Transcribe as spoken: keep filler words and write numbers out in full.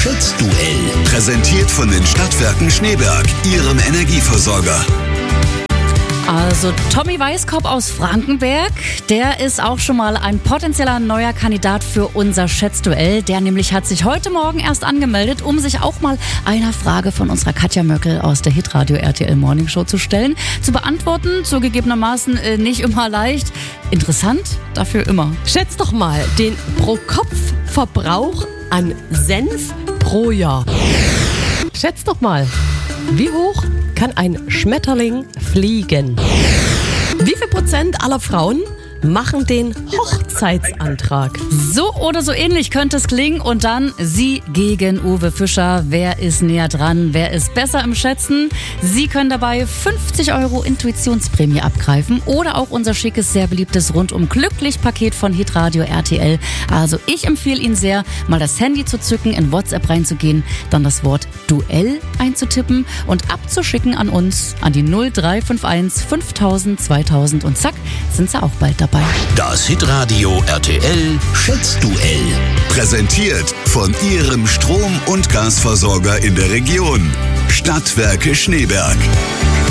Schätzduell. Präsentiert von den Stadtwerken Schneeberg, Ihrem Energieversorger. Also Tommy Weißkopf aus Frankenberg, der ist auch schon mal ein potenzieller neuer Kandidat für unser Schätzduell. Der nämlich hat sich heute Morgen erst angemeldet, um sich auch mal einer Frage von unserer Katja Möckel aus der Hitradio R T L Morning Show zu stellen. Zu beantworten, zugegebenermaßen äh, nicht immer leicht. Interessant, dafür immer. Schätz doch mal den Pro-Kopf-Verbrauch an Senf pro Jahr. Schätz doch mal, wie hoch kann ein Schmetterling fliegen? Wie viel Prozent aller Frauen machen den Hochzeitsantrag? So oder so ähnlich könnte es klingen. Und dann Sie gegen Uwe Fischer. Wer ist näher dran? Wer ist besser im Schätzen? Sie können dabei fünfzig Euro Intuitionsprämie abgreifen oder auch unser schickes, sehr beliebtes Rundum-Glücklich-Paket von Hitradio R T L. Also ich empfehle Ihnen sehr, mal das Handy zu zücken, in WhatsApp reinzugehen, dann das Wort Duell einzutippen und abzuschicken an uns, an die null drei fünf eins fünftausend zweitausend und zack, sind Sie auch bald dabei. Das Hitradio R T L Schätzduell. Präsentiert von Ihrem Strom- und Gasversorger in der Region. Stadtwerke Schneeberg.